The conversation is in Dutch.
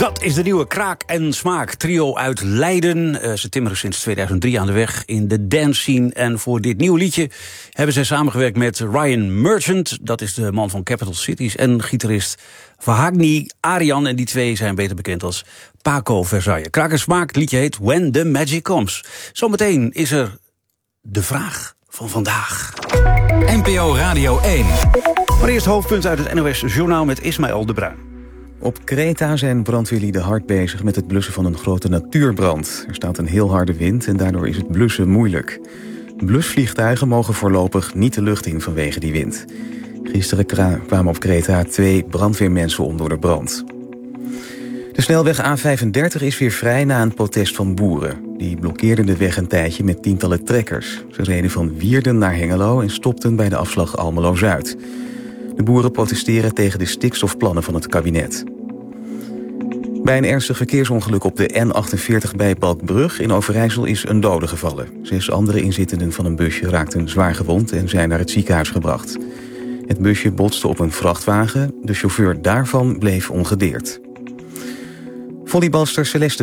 Dat is de nieuwe Kraak en Smaak trio uit Leiden. Ze timmeren sinds 2003 aan de weg in de dance scene. En voor dit nieuwe liedje hebben zij samengewerkt met Ryan Merchant. Dat is de man van Capital Cities. En gitarist Vahagni Arian. En die twee zijn beter bekend als Paco Versailles. Kraak en Smaak, het liedje heet When the Magic Comes. Zometeen is er de vraag van vandaag. NPO Radio 1. Maar eerst hoofdpunt uit het NOS Journaal met Ismaël de Bruin. Op Kreta zijn brandweerlieden hard bezig met het blussen van een grote natuurbrand. Er staat een heel harde wind en daardoor is het blussen moeilijk. Blusvliegtuigen mogen voorlopig niet de lucht in vanwege die wind. Gisteren kwamen op Kreta 2 brandweermensen om door de brand. De snelweg A35 is weer vrij na een protest van boeren. Die blokkeerden de weg een tijdje met tientallen trekkers. Ze reden van Wierden naar Hengelo en stopten bij de afslag Almelo-Zuid. De boeren protesteren tegen de stikstofplannen van het kabinet. Bij een ernstig verkeersongeluk op de N48 bij Balkbrug in Overijssel is een dode gevallen. 6 andere inzittenden van een busje raakten zwaar gewond en zijn naar het ziekenhuis gebracht. Het busje botste op een vrachtwagen. De chauffeur daarvan bleef ongedeerd. Volleybalster Celeste